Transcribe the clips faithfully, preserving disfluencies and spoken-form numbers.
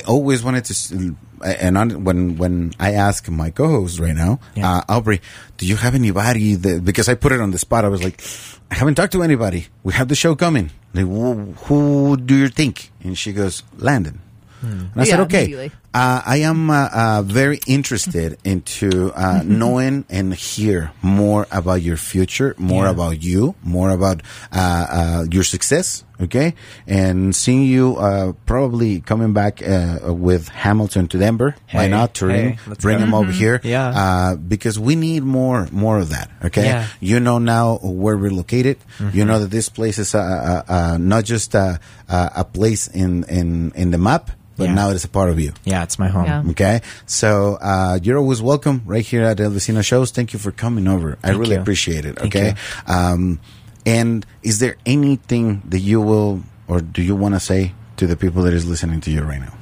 always wanted to, s- and on, when when I ask my co-host right now, Yeah. uh, Aubrey, do you have anybody that, because I put it on the spot, I was like, I haven't talked to anybody. We have the show coming. Like, who, who do you think? And she goes, Landon. And I said, Yeah, okay, immediately. uh, I am uh, uh, very interested into uh, knowing and hear more about your future, more Yeah. about you, more about uh, uh, your success, okay? And seeing you uh, probably coming back uh, with Hamilton to Denver. Why Hey, not? Touring, hey, let's bring go. him over here. Yeah. Uh, because we need more more of that, okay? Yeah. You know now where we're located. You know that this place is uh, uh, uh, not just uh, uh, a place in, in, in the map, but Yeah. now it is a part of you. Yeah, it's my home. Yeah. Okay, so uh, you're always welcome right here at El Vecino Shows. Thank you for coming over. I Thank really you. appreciate it. Thank Okay, um, and is there anything that you will or do you want to say to the people that is listening to you right now?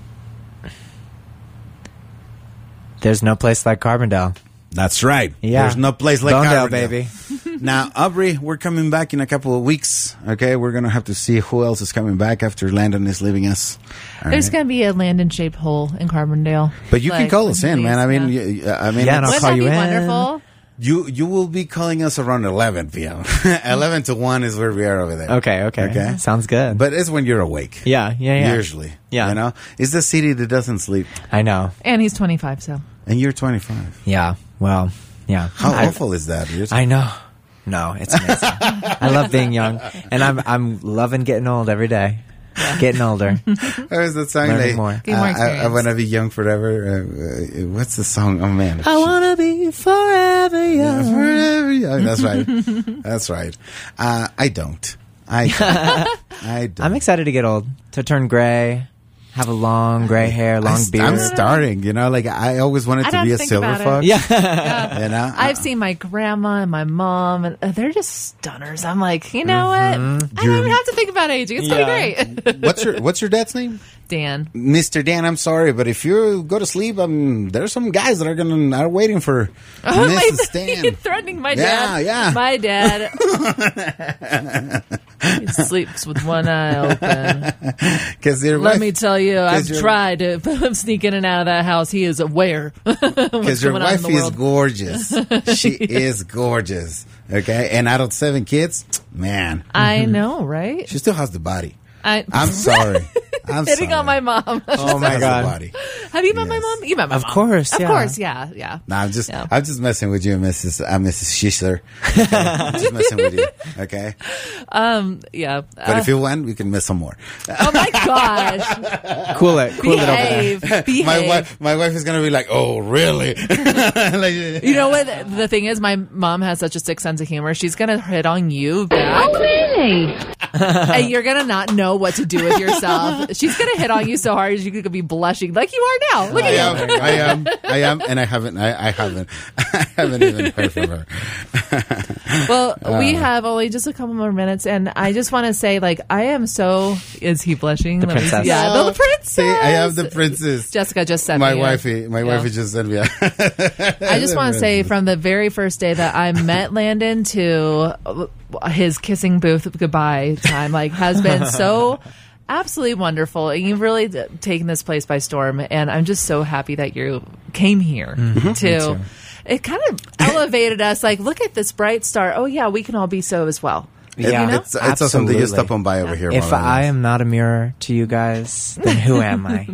There's no place like Carbondale. That's right. Yeah. There's no place like Bonedale, Carbondale. baby. Now, Aubrey, we're coming back in a couple of weeks. Okay, we're gonna have to see who else is coming back after Landon is leaving us. All There's right? going to be a Landon-shaped hole in Carbondale. But you can Like, call us in, please, man. I mean, yeah. you, I mean, Yeah, and I'll it's- Wouldn't call that you be in. wonderful? You you will be calling us around eleven p.m. eleven to one is where we are over there. Okay, okay. Okay. Sounds good. But it's when you're awake. yeah, yeah, yeah. Usually. Yeah. You know? It's the city that doesn't sleep. I know. And he's twenty-five, so. And you're twenty-five. Yeah. Well, yeah. How I, awful is that? You're I know. No, it's amazing. I love being young, and I'm I'm loving getting old every day. Getting older. There's that song Learning like, more. Get more uh, I, I experience. want to be young forever. Uh, uh, what's the song? Oh, man. I wanna be forever Yeah, young. forever young. That's right. That's right. Uh, I don't. I don't. I don't. I'm excited to get old, to turn gray, have a long gray hair, long I'm, beard. I'm starting, you know, like I always wanted I to don't be a think silver about it. fox. yeah. You know? I've seen my grandma and my mom, and uh, they're just stunners. I'm like, you know what? I don't even have to think about aging. It's Yeah. going to be great. What's your What's your dad's name? Dan. Mister Dan, I'm sorry, but if you go to sleep, um, there's some guys that are gonna are waiting for Oh, my, Missus Stan. threatening my Yeah, dad. yeah. My dad. He sleeps with one eye open. Because your Let wife, me tell you, I've your- tried to sneak in and out of that house. He is aware. because your going on in wife the is world. gorgeous. She is gorgeous. Okay, and out of seven kids, man, I know, right? she still has the body. I, I'm sorry. I'm hitting sorry. on my mom. Oh my Has the god. body. Have you met my Yes. mom? You met my Of mom. course, Of yeah. course, yeah, yeah. No, I'm just, Yeah. I'm just messing with you, Missus Uh, Missus Schissler. Okay? I'm just messing with you. Okay, Um, yeah. but Uh, if you want, we can miss some more. oh my gosh. Cool it. Cool it over there. Behave. Behave. My wife, my wife is gonna be like, "Oh, really?" Like, You know what? The thing is, my mom has such a sick sense of humor. She's going to hit on you back. Oh, really? And you're going to not know what to do with yourself. She's going to hit on you so hard you're going to be blushing like you are now. Look I at am, you. I am, I am, and I haven't, I, I haven't, I haven't even heard from her. Well, Uh. we have only just a couple more minutes, and I just want to say, like, I am so. Is he blushing? The princess. Yeah, the, the princess. See, I am the princess. Jessica just sent My me. a- wifey, my Yeah. wifey just sent me. A I just want to say, from the very first day that I met Landon to uh, his kissing booth goodbye time, like, has been so absolutely wonderful. And you've really d- taken this place by storm. And I'm just so happy that you came here to. It kind of elevated us. Like, look at this bright star. Oh yeah, we can all be so as well. Yeah. You know? It's, it's awesome that you Absolutely. stop on by over here. If while I am not a mirror to you guys, then who am I?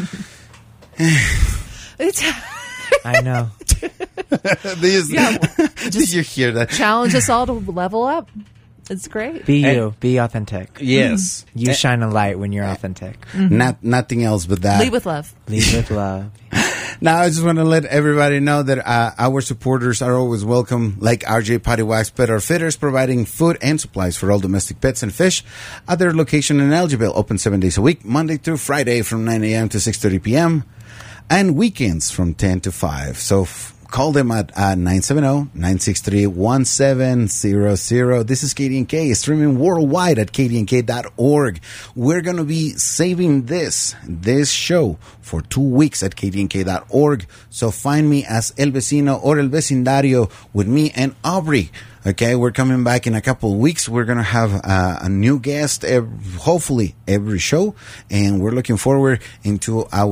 It's Uh, I know. Did you, Yeah, did you hear that? challenge us all to level up. It's great. Be you. Be authentic. Yes. You shine a light when you're authentic. Not nothing else but that. Lead with love. Lead with love. Now, I just want to let everybody know that uh, our supporters are always welcome, like R J Potty Wax Pet Outfitters, providing food and supplies for all domestic pets and fish at their location in Elgeville, open seven days a week, Monday through Friday from nine a.m. to six thirty p.m., and weekends from ten to five. So f- call them at uh, nine seven zero, nine six three, one seven zero zero. This is K D N K, streaming worldwide at K D N K dot org. We're going to be saving this, this show for two weeks at K D N K dot org. So find me as El Vecino or El Vecindario with me and Aubrey. Okay, we're coming back in a couple of weeks. We're going to have uh, a new guest, ev- hopefully every show. And we're looking forward into our